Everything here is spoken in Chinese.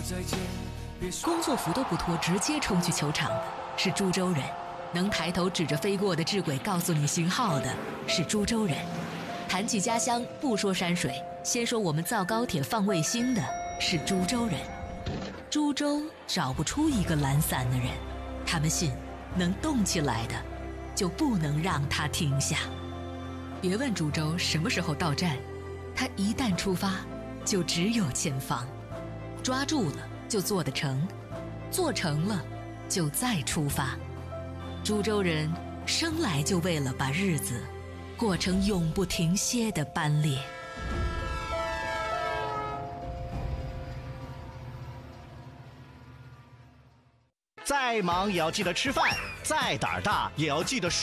工作服都不脱，直接冲去球场的是株洲人；能抬头指着飞过的智轨告诉你型号的是株洲人。谈起家乡，不说山水，先说我们造高铁放卫星的是株洲人。株洲找不出一个懒散的人，他们信，能动起来的，就不能让他停下。别问株洲什么时候到站，他一旦出发，就只有前方。抓住了就做得成，做成了就再出发。株洲人生来就为了把日子过成永不停歇的班列。 再忙也要记得吃饭，再胆儿大也要记得